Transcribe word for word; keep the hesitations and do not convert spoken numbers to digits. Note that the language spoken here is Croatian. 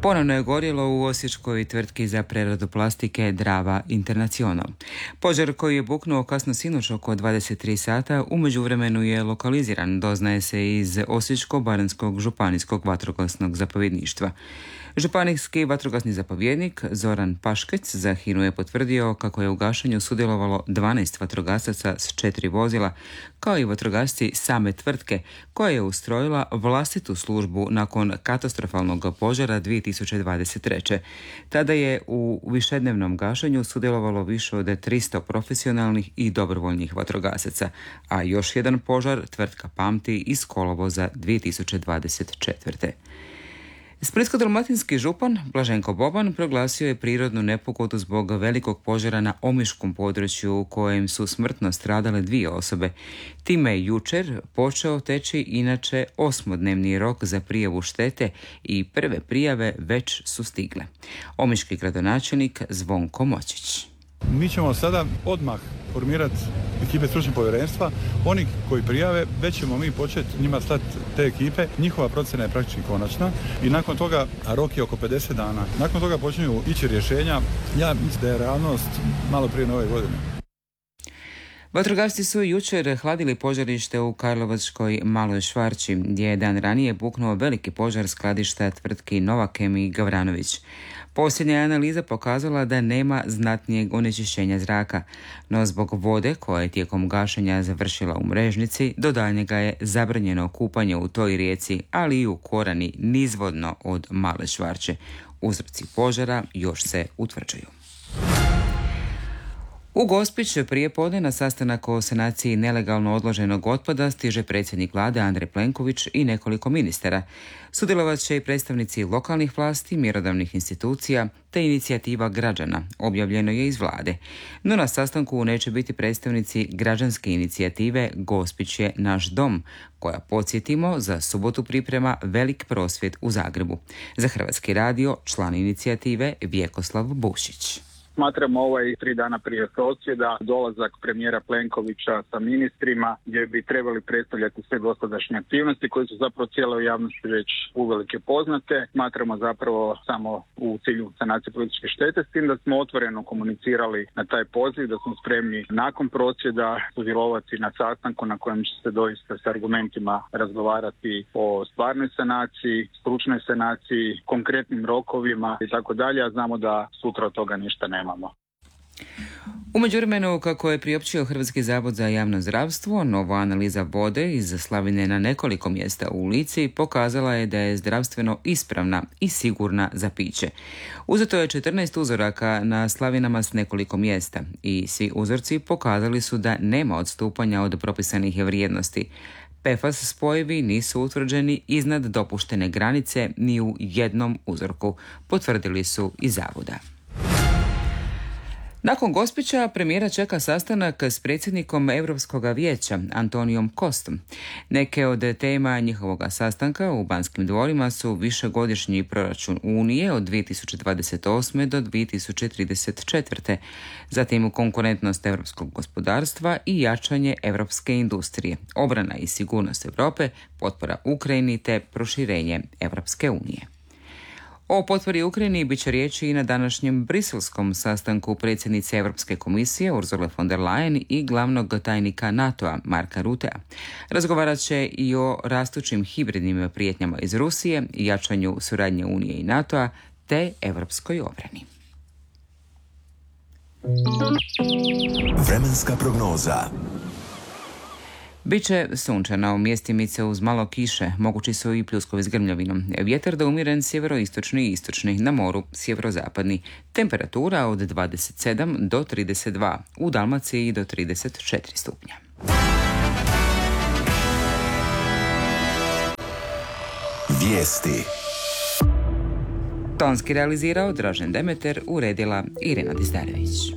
Ponovno je gorjelo u osječkoj tvrtki za preradu plastike Drava International. Požar koji je buknuo kasno sinoć oko dvadeset tri sata u međuvremenu je lokaliziran, doznaje se iz Osječko-baranjskog županijskog vatrogasnog zapovjedništva. Županijski vatrogasni zapovjednik Zoran Paškec za Hinu je potvrdio kako je u gašenju sudjelovalo dvanaest vatrogasaca s četiri vozila, kao i vatrogasci same tvrtke koja je ustrojila vlastitu službu nakon katastrofalnog požara dvije tisuće dvadeset treće. Tada je u višednevnom gašenju sudjelovalo više od tristo profesionalnih i dobrovoljnih vatrogasaca, a još jedan požar tvrtka pamti iz kolovoza dvije tisuće dvadeset četvrte. Splitsko-dalmatinski župan Blaženko Boban proglasio je prirodnu nepogodu zbog velikog požara na omiškom području u kojem su smrtno stradale dvije osobe. Time je jučer počeo teći inače osmodnevni rok za prijavu štete i prve prijave već su stigle. Omiški gradonačelnik Zvonko Močić. Mi ćemo sada odmah formirati ekipe stručnog povjerenstva. Oni koji prijave, već ćemo mi početi njima slati te ekipe. Njihova procjena je praktički konačna i nakon toga, a rok je oko pedeset dana, nakon toga počinju ići rješenja. Ja mislim da je realnost malo prije nove godine. Vatrogasci su jučer hladili požarište u Karlovačkoj Maloj Švarči, gdje je dan ranije buknuo veliki požar skladišta tvrtki Novakem i Gavranović. Posljednja analiza pokazala da nema znatnijeg onečišćenja zraka, no zbog vode koja je tijekom gašenja završila u Mrežnici, do daljnjega je zabranjeno kupanje u toj rijeci, ali i u Korani nizvodno od Male Švarče. Uzroci požara još se utvrđuju. U Gospić prije podne na sastanak o sanaciji nelegalno odloženog otpada stiže predsjednik vlade Andrej Plenković i nekoliko ministara. Sudjelovat će i predstavnici lokalnih vlasti, mjerodavnih institucija te inicijativa građana, objavljeno je iz vlade. No na sastanku neće biti predstavnici građanske inicijative Gospić je naš dom, koja, podsjetimo, za subotu priprema velik prosvjed u Zagrebu. Za Hrvatski radio član inicijative Vjekoslav Bušić. Smatramo ovaj tri dana prije prosvjeda dolazak premijera Plenkovića sa ministrima gdje bi trebali predstavljati sve dosadašnje aktivnosti koje su zapravo cijeloj javnosti već uvelike poznate. Smatramo zapravo samo u cilju sanacije političke štete, s tim da smo otvoreno komunicirali na taj poziv, da smo spremni nakon prosvjeda sudjelovati na sastanku na kojem će se doista s argumentima razgovarati o stvarnoj sanaciji, stručnoj sanaciji, konkretnim rokovima i tako dalje, a znamo da sutra od toga ništa nema. U međuvremenu, kako je priopćio Hrvatski zavod za javno zdravstvo, nova analiza vode iz slavine na nekoliko mjesta u Lici pokazala je da je zdravstveno ispravna i sigurna za piće. Uzeto je četrnaest uzoraka na slavinama s nekoliko mjesta i svi uzorci pokazali su da nema odstupanja od propisanih vrijednosti. P F A S spojevi nisu utvrđeni iznad dopuštene granice ni u jednom uzorku, potvrdili su iz zavoda. Nakon Gospića premijera čeka sastanak s predsjednikom Europskog vijeća Antonijom Kostom. Neke od tema njihovog sastanka u Banskim dvorima su višegodišnji proračun Unije od dvije tisuće dvadeset osme do dvije tisuće trideset četvrte, zatim konkurentnost europskog gospodarstva i jačanje europske industrije, obrana i sigurnost Europe, potpora Ukrajini te proširenje Europske unije. O potpori Ukrajini bit će riječi i na današnjem briselskom sastanku predsjednice Europske komisije Ursule von der Leyen i glavnog tajnika NATO-a Marka Rutea. Razgovarat će i o rastućim hibridnim prijetnjama iz Rusije, jačanju suradnje Unije i NATO-a te europskoj obrani. Vremenska prognoza. Biće sunčano, mjestimice uz malo kiše, mogući su i pljuskovi s grmljavinom. Vjetar da umjeren sjeveroistočni i istočni, na moru sjeverozapadni. Temperatura od dvadeset sedam do trideset dva, u Dalmaciji do trideset četiri stupnja. Vijesti. Tonski realizirao Dražen Demeter, uredila Irena Dizdarević.